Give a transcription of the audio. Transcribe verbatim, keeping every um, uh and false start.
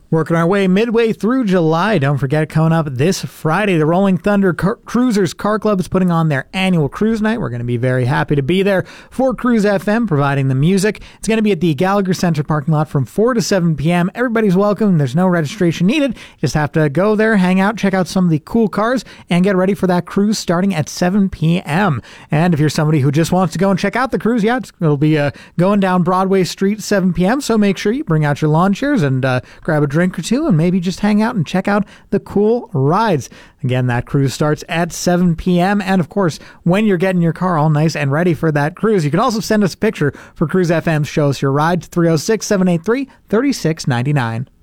Working our way midway through July. Don't forget, coming up this Friday, the Rolling Thunder Car- Cruisers Car Club is putting on their annual cruise night. We're going to be very happy to be there for Cruise F M, providing the music. It's going to be at the Gallagher Center parking lot from four to seven p.m. Everybody's welcome. There's no registration needed. You just have to go there, hang out, check out some of the cool cars, and get ready for that cruise starting at seven p.m. And if you're somebody who just wants to go and check out the cruise, yeah, it'll be uh, going down Broadway Street seven p.m., so make sure you bring out your lawn chairs and uh, grab a drink or two and maybe just hang out and check out the cool rides. Again, that cruise starts at seven p.m. And of course, when you're getting your car all nice and ready for that cruise, you can also send us a picture for Cruise F M. Show us your ride to three oh six, seven eight three, three six nine nine.